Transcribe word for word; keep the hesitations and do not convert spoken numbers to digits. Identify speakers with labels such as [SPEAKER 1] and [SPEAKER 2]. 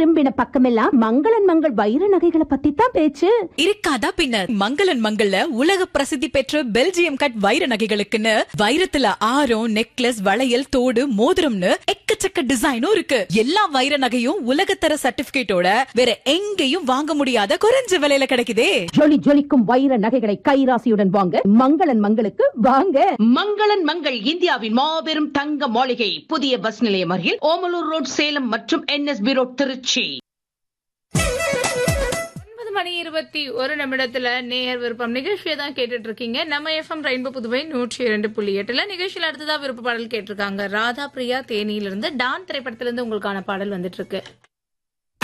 [SPEAKER 1] திரும்பின பக்கமெல்லாம் மங்களன் மங்கள் வைர நகைகளை பத்தி தான் பேச்சு.
[SPEAKER 2] இருக்காதா பின்ன. மங்களன் மங்கள்ல உலக பிரசித்தி பெற்ற பெல்ஜியம் கட் வைர நகைகளுக்குன்னு வைரத்துல ஆரம், நெக்லஸ், வளையல், தோடு, மோதிரம்னு எக்கச்சக்க டிசைனும் இருக்கு. எல்லா வைர நகையும் உலகத்தர சர்டிபிகேட்டோட வேற எங்கேயும் வாங்க முடியாத குறைஞ்ச விலையில கிடைக்குதே.
[SPEAKER 1] ஜொலி ஜொலிக்கும் வைர நகைகளை கைராசியுடன் வாங்க மங்களன் மங்களுக்கு வாங்க.
[SPEAKER 3] மங்களன் மங்கள் இந்தியாவின் மாபெரும் தங்க மாளிகை, புதிய பஸ் நிலையம் அருகில் ஓமலூர் ரோட், சேலம் மற்றும் என்எஸ்பி ரோட், திருச்சி.
[SPEAKER 4] ஒன்பது மணி இருபத்தி ஒரு நிமிடத்துல நேயர் விருப்பம் நிகழ்ச்சியை தான் கேட்டுட்டு இருக்கீங்க. நம்ம எஃப்எம் ரெயின்போ புதுவை நூற்றி இரண்டு புள்ளி எட்டுல நிகழ்ச்சியில் அடுத்ததா விருப்ப பாடல் கேட்டிருக்காங்க. ராதா பிரியா தேனியிலிருந்து டான் திரைப்படத்திலிருந்து உங்களுக்கான பாடல் வந்துட்டு இருக்கு.